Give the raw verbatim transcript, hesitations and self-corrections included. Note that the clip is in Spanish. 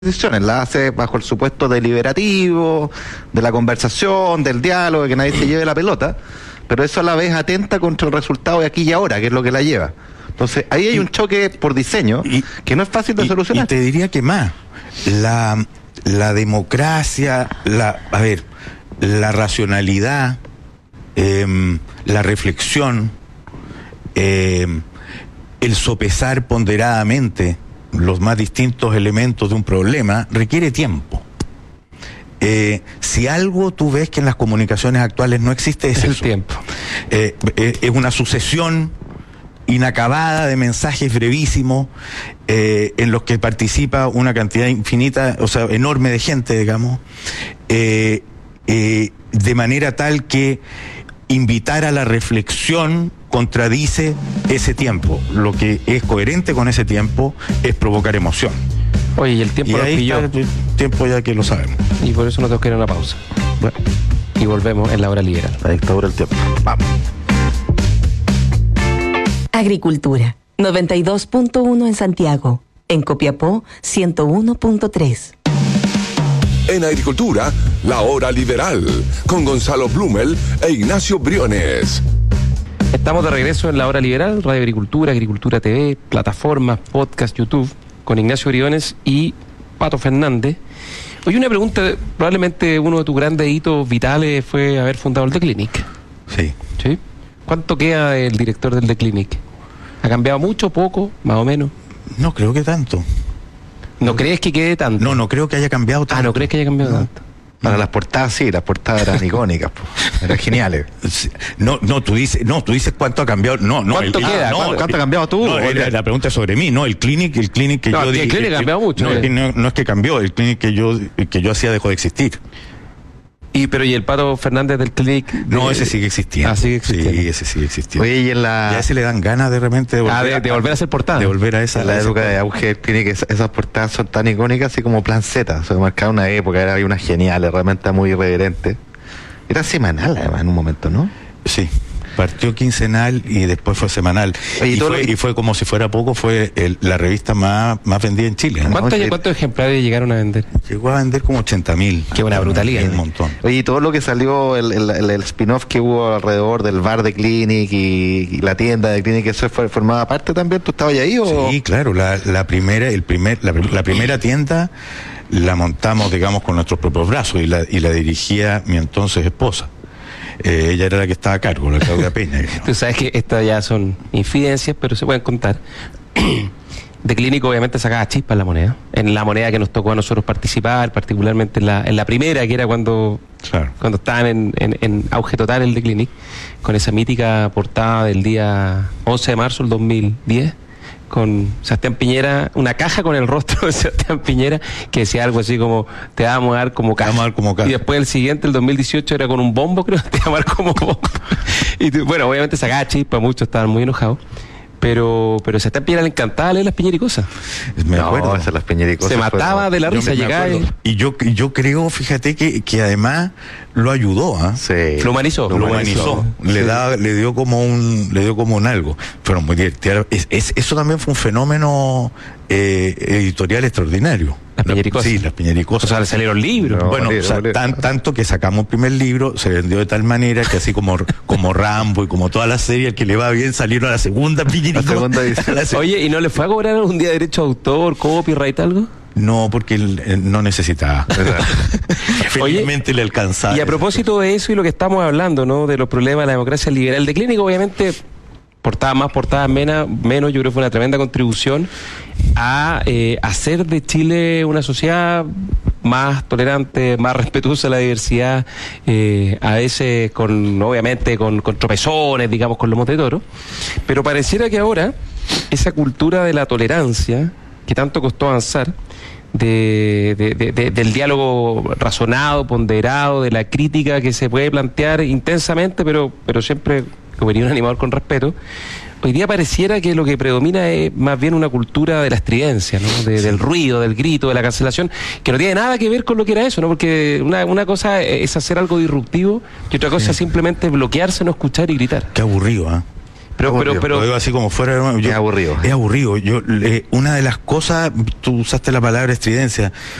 decisiones, la hace bajo el supuesto deliberativo, de la conversación, del diálogo, de que nadie se lleve la pelota, pero eso a la vez atenta contra el resultado de aquí y ahora, que es lo que la lleva. Entonces, ahí hay un choque por diseño y, que no es fácil de y, solucionar. Y te diría que más, la, la democracia, la, a ver, la racionalidad, eh, la reflexión, eh, el sopesar ponderadamente los más distintos elementos de un problema, requiere tiempo. Eh, si algo tú ves que en las comunicaciones actuales no existe, es, es el eso. tiempo. Eh, eh, es una sucesión inacabada de mensajes brevísimos eh, en los que participa una cantidad infinita, o sea, enorme de gente, digamos, eh, eh, de manera tal que invitar a la reflexión contradice ese tiempo. Lo que es coherente con ese tiempo es provocar emoción. Oye, y el tiempo y nos ahí pilló. está el tiempo ya que lo sabemos. Y por eso nos tenemos que ir a una pausa. Bueno. Y volvemos en la hora liberal. La dictadura del tiempo. Vamos. Agricultura, noventa y dos punto uno en Santiago. En Copiapó, ciento uno punto tres. En Agricultura, la hora liberal, con Gonzalo Blumel e Ignacio Briones. Estamos de regreso en la hora liberal, Radio Agricultura, Agricultura T V, plataformas, podcast, YouTube, con Ignacio Briones y Pato Fernández. Oye, una pregunta, probablemente uno de tus grandes hitos vitales fue haber fundado el The Clinic. Sí. ¿Sí? ¿Cuánto queda el director del The Clinic? ¿Ha cambiado mucho, poco, más o menos? No creo que tanto. ¿No crees que quede tanto? No, no creo que haya cambiado tanto. Ah, ¿no crees que haya cambiado No. tanto? Para las portadas sí, las portadas eran icónicas, po. Eran geniales. No, no, tú dices, no, tú dices cuánto ha cambiado. No, no. ¿Cuánto el, queda? no, ¿Cuánto- cuánto ha cambiado tú? No, la, la pregunta es sobre mí, no, el clinic, el clinic que No, yo el dije. clinic ha cambiado mucho, No, eh. el clinic no, no es que cambió, el clinic que yo, que yo hacía dejó de existir. Y pero ¿y el Pato Fernández del Clinic? No, de- ese sigue existiendo. Ah, sigue existiendo. Sí, ese sigue existiendo. Oye, y en Y la, a ese le dan ganas de repente de volver, Ah, de, de volver a hacer portada. de volver a esa. en la a esa- época de auge tiene que esas portadas son tan icónicas así como Plan Z, o sea, marcaron una época, era, había unas geniales, realmente muy irreverentes. Era semanal además en un momento, ¿no? Sí. Partió quincenal y después fue semanal. Oye, y y, todo fue, lo que- y fue como si fuera poco, fue el- la revista más, más vendida en Chile, ¿no? ¿Cuántos, sí. ¿Cuántos ejemplares llegaron a vender? Llegó a vender como ochenta mil. Qué buena brutalidad. Un montón. Oye, y todo lo que salió, el, el, el- el spin-off que hubo alrededor del bar de Clinic y, y la tienda de Clinic, ¿eso fue, formaba parte también? ¿Tú estabas ahí o...? Sí, claro, la, la primera, el primer, la, prim- la primera tienda la montamos, digamos, con nuestros propios brazos y la, y la dirigía mi entonces esposa. Eh, ella era la que estaba a cargo, la Claudia Peña. Tú sabes que estas ya son infidencias, pero se pueden contar. De Clínico obviamente sacaba chispas en la moneda. En la moneda que nos tocó a nosotros participar, particularmente en la, en la primera, que era cuando, Claro. cuando estaban en, en, en auge total el de Clinic, con esa mítica portada del día once de marzo del dos mil diez, con Sebastián Piñera, una caja con el rostro de Sebastián Piñera, que decía algo así como, te vamos a dar como Te caja. vamos a dar como caja. Y después el siguiente, el dos mil dieciocho, era con un bombo, creo, te vamos a dar como bombo. Y tú- bueno, obviamente sacaba chispa, muchos estaban muy enojados. Pero, pero Sebastián Piñera le encantaba leer las piñericosas. Me no, acuerdo. esas las peñericosas Se mataba fueron- de la Yo risa, me- me llegaba y acuerdo. Y yo, y yo creo, fíjate, que, que además lo ayudó, ¿ah? Sí. lo humanizó. Lo humanizó, le, Sí. da, le dio como un le dio como un algo. Fueron muy divertidas. Es, es- eso también fue un fenómeno eh, editorial extraordinario. Las piñericosas. Sí, las piñericosas. O sea, le salieron libros. No, Bueno, libro, o sea, libro. tan- tanto que sacamos un primer libro, se vendió de tal manera que así como, como Rambo y como toda la serie, el que le va bien salieron a la segunda piñericosa. La segunda edición. La se- Oye, ¿y no le fue a cobrar algún día derecho de autor, copyright, algo? No, porque él, él no necesitaba. Felizmente le alcanzaba. Y a propósito de eso y lo que estamos hablando, ¿no? De los problemas de la democracia liberal de Clínico, obviamente, portada más, portada menos, menos, yo creo que fue una tremenda contribución a eh, hacer de Chile una sociedad más tolerante, más respetuosa de la diversidad, eh, a veces con, obviamente, con, con tropezones, digamos, con lomos de toro. Pero pareciera que ahora esa cultura de la tolerancia, que tanto costó avanzar, de, de- de- de- del diálogo razonado, ponderado, de la crítica que se puede plantear intensamente, pero, pero siempre como diría un animador con respeto, hoy día pareciera que lo que predomina es más bien una cultura de la estridencia, ¿no? De- Sí. del ruido, del grito, de la cancelación, que no tiene nada que ver con lo que era eso, ¿no? Porque una, una cosa es hacer algo disruptivo y otra cosa es simplemente bloquearse, no escuchar y gritar. Qué aburrido, ¿ah? Pero, pero, pero, lo digo así como fuera. Yo, es aburrido. Es aburrido. Yo, eh, una de las cosas, tú usaste la palabra estridencia.